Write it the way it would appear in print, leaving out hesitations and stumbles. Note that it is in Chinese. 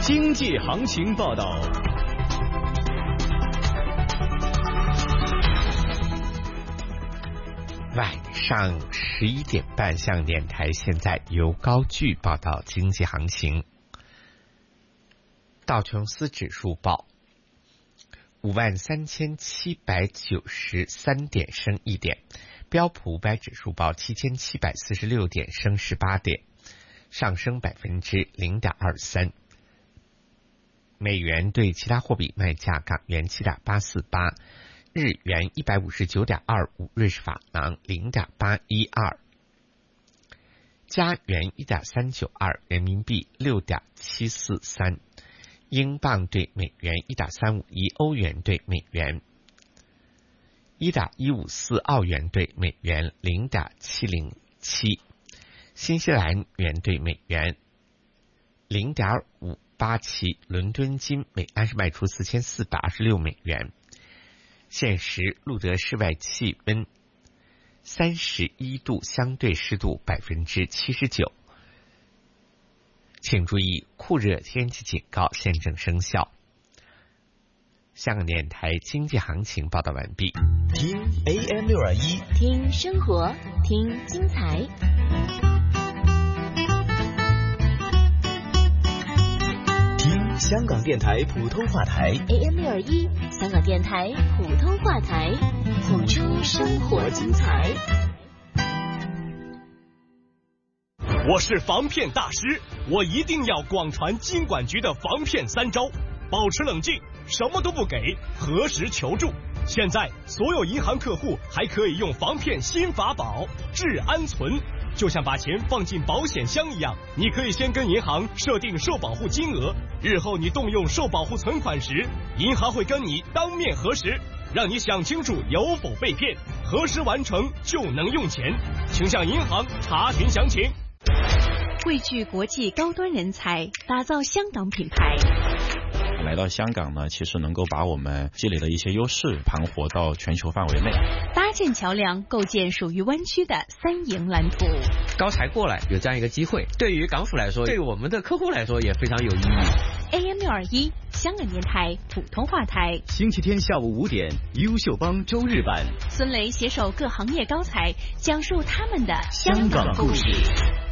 经济行情报道。 晚上11点半，香港电台现在由高炬报道经济行情。道琼斯指数报53793点，升1点；标普500指数报7746点，升18点，上升0.23%。美元对其他货币卖价：港元7.848。日元159.25，瑞士法郎0.812，加元1.392，人民币6.743，英镑对美元1.351，欧元对美元1.154，澳元对美元0.707，新西兰元对美元0.587，伦敦金每安士卖出4426美元。现时录得室外气温31度，相对湿度79%。请注意，酷热天气警告现正生效。香港电台经济行情报道完毕。 听 AM621， 听生活，听精彩。 香港电台普通话台 AM621，香港电台普通话台，谱出生活精彩。 我是防骗大师，我一定要广传金管局的防骗3招：保持冷静，什么都不给，核实求助。现在所有银行客户还可以用防骗新法宝治安存，就像把钱放进保险箱一样，你可以先跟银行设定受保护金额，日后你动用受保护存款时，银行会跟你当面核实，让你想清楚有否被骗，核实完成就能用钱，请向银行查询详情。 汇聚国际高端人才，打造香港品牌。 来到香港呢，其实能够把我们积累的一些优势盘活到全球范围内， 搭建桥梁，构建属于湾区的3赢蓝图。 高才过来有这样一个机会，对于港府来说，对于我们的客户来说也非常有意义。 AM621，香港电台普通话台， 星期天下午5点，优秀帮周日版， 孙雷携手各行业高才，讲述他们的香港故事。